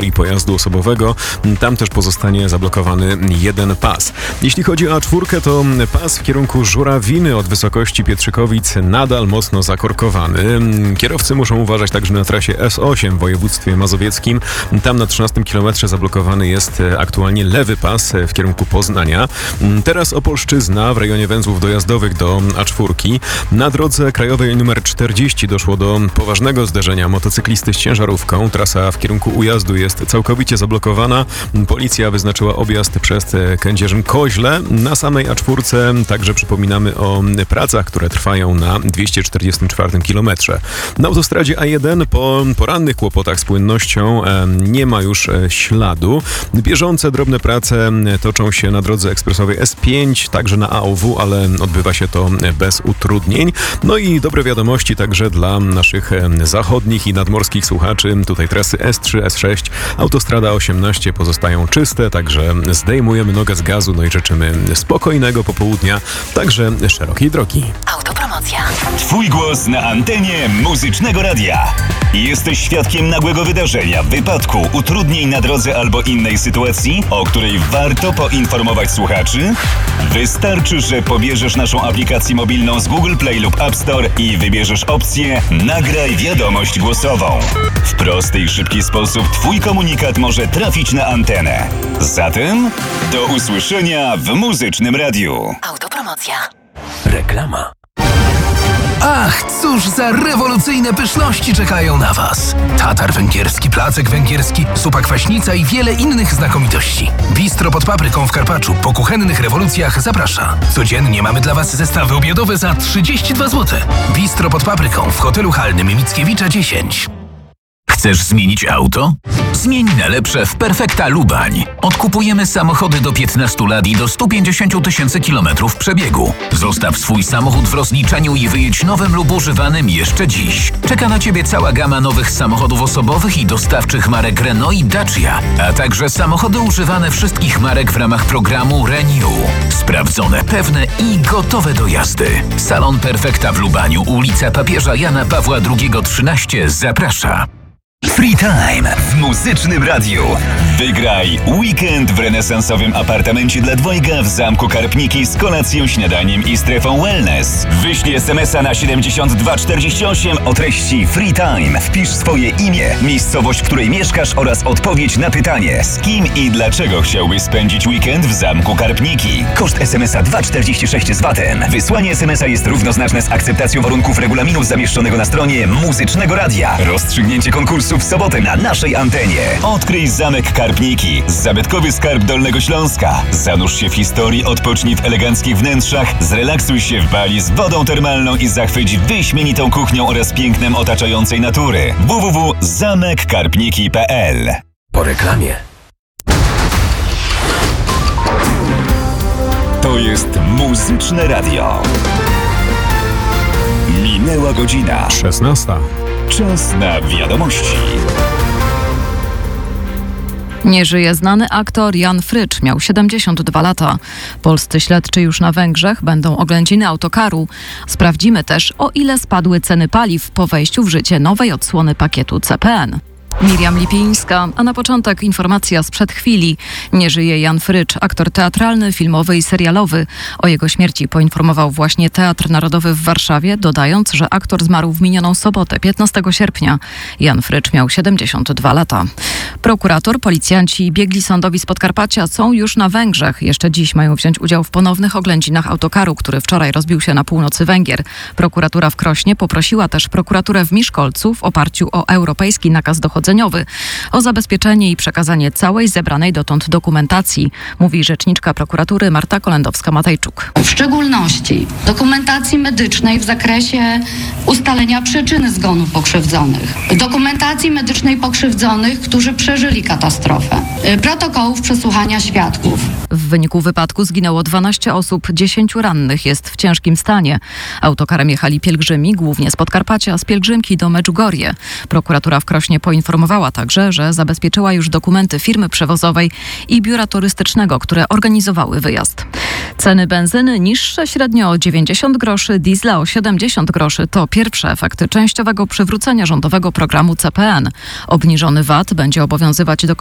i pojazdu osobowego. Tam też pozostanie zablokowany jeden pas. Jeśli chodzi o A4, to pas w kierunku Żurawiny od wysokości Pietrzykowic nadal mocno zakorkowany. Kierowcy muszą uważać także na trasie S8 w województwie mazowieckim. Tam na 13 kilometrze zablokowany jest aktualnie lewy pas w kierunku Poznania. Teraz Opolszczyzna w rejonie węzłów dojazdowych do A4. Na drodze krajowej nr 40 doszło do poważnego zderzenia motocyklisty z ciężarówką. Trasa w kierunku Ujazdu jest całkowicie zablokowana. Policja wyznaczyła objazd przez Kędzierzyn-Koźle. Na samej A4 także przypominamy o pracach, które trwają na 244 kilometrze. Na autostradzie A1 po porannych kłopotach z płynnością nie ma już śladu. Bieżące drobne prace toczą się na drodze ekspresowej S5, także na AOW, ale odbywa się to bez utrudnień. No i dobre wiadomości także dla naszych zachodnich i nadmorskich słuchaczy. Tutaj trasy S3, S6, autostrada 18 pozostają czyste, także zdejmujemy nogę z gazu, no i życzymy spokojnego popołudnia, także szerokiej drogi. Autopromocja. Twój głos na antenie Muzycznego Radia. Jesteś świadkiem nagłego wydarzenia, wypadku, utrudnień na drodze albo innej sytuacji, o której warto poinformować słuchaczy? Wystarczy, że pobierzesz naszą aplikację mobilną z Google Play lub App Store i wybierzesz opcję Nagraj wiadomość głosową. W prosty i szybki sposób Twój komunikat może trafić na antenę. Zatem do usłyszenia w Muzycznym Radiu. Autopromocja. Reklama. Ach, cóż za rewolucyjne pyszności czekają na Was. Tatar węgierski, placek węgierski, zupa kwaśnica i wiele innych znakomitości. Bistro pod Papryką w Karpaczu po kuchennych rewolucjach zaprasza. Codziennie mamy dla Was zestawy obiadowe za 32 zł. Bistro pod Papryką w hotelu Halnym Mickiewicza 10. Chcesz zmienić auto? Zmień na lepsze w Perfekta Lubań. Odkupujemy samochody do 15 lat i do 150 tysięcy kilometrów przebiegu. Zostaw swój samochód w rozliczeniu i wyjedź nowym lub używanym jeszcze dziś. Czeka na Ciebie cała gama nowych samochodów osobowych i dostawczych marek Renault i Dacia, a także samochody używane wszystkich marek w ramach programu Renew. Sprawdzone, pewne i gotowe do jazdy. Salon Perfekta w Lubaniu, ulica Papieża Jana Pawła II 13 zaprasza. Free Time w Muzycznym Radiu. Wygraj weekend w renesansowym apartamencie dla dwojga w Zamku Karpniki z kolacją, śniadaniem i strefą wellness. Wyślij SMS-a na 7248 o treści Free Time. Wpisz swoje imię, miejscowość, w której mieszkasz oraz odpowiedź na pytanie, z kim i dlaczego chciałbyś spędzić weekend w Zamku Karpniki. Koszt SMS-a 2,46 z VAT-em. Wysłanie SMS-a jest równoznaczne z akceptacją warunków regulaminu zamieszczonego na stronie Muzycznego Radia. Rozstrzygnięcie konkursu w sobotę na naszej antenie. Odkryj Zamek Karpniki, zabytkowy skarb Dolnego Śląska. Zanurz się w historii, odpocznij w eleganckich wnętrzach, zrelaksuj się w bali z wodą termalną i zachwyć wyśmienitą kuchnią oraz pięknem otaczającej natury. www.zamekkarpniki.pl. Po reklamie. To jest Muzyczne Radio. Minęła godzina 16. Czas na wiadomości. Nie żyje znany aktor Jan Frycz. Miał 72 lata. Polscy śledczy już na Węgrzech będą oględziny autokaru. Sprawdzimy też, o ile spadły ceny paliw po wejściu w życie nowej odsłony pakietu CPN. Miriam Lipińska, a na początek informacja sprzed chwili. Nie żyje Jan Frycz, aktor teatralny, filmowy i serialowy. O jego śmierci poinformował właśnie Teatr Narodowy w Warszawie, dodając, że aktor zmarł w minioną sobotę, 15 sierpnia. Jan Frycz miał 72 lata. Prokurator, policjanci i biegli sądowi z Podkarpacia są już na Węgrzech. Jeszcze dziś mają wziąć udział w ponownych oględzinach autokaru, który wczoraj rozbił się na północy Węgier. Prokuratura w Krośnie poprosiła też prokuraturę w Miszkolcu w oparciu o europejski nakaz dochodzeniowy o zabezpieczenie i przekazanie całej zebranej dotąd dokumentacji, mówi rzeczniczka prokuratury Marta Kolendowska-Matejczuk. W szczególności dokumentacji medycznej w zakresie ustalenia przyczyny zgonu pokrzywdzonych, dokumentacji medycznej pokrzywdzonych, którzy przeżyli katastrofę, protokołów przesłuchania świadków. W wyniku wypadku zginęło 12 osób, 10 rannych jest w ciężkim stanie. Autokarem jechali pielgrzymi, głównie z Podkarpacia, z pielgrzymki do Medjugorje. Prokuratura w Krośnie poinformowała Poinformowała także, że zabezpieczyła już dokumenty firmy przewozowej i biura turystycznego, które organizowały wyjazd. Ceny benzyny niższe średnio o 90 groszy, diesla o 70 groszy to pierwsze efekty częściowego przywrócenia rządowego programu CPN. Obniżony VAT będzie obowiązywać do